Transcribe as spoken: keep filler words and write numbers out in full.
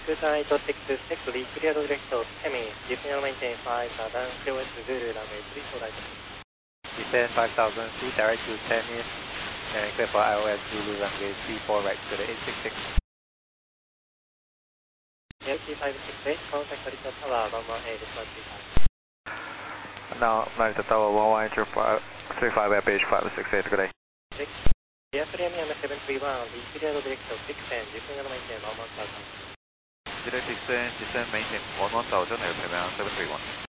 Good night, six six, clear direct to Semi, descend maintain five thousand, clear west Zulu, runway three four right. Descend five thousand feet, direct to Semi, and clear for I O S Zulu, runway three four right to the eight six six. L T five six eight, contact Narita Tower, one one eight, one three five. Now, Narita Tower, one one eight three five, F H five six eight, good day. six. Air Premium seven three one, clear direct to six ten, descend maintain one one thousand. Direct descend, descend maintain one one thousand, Air Premium seven three one.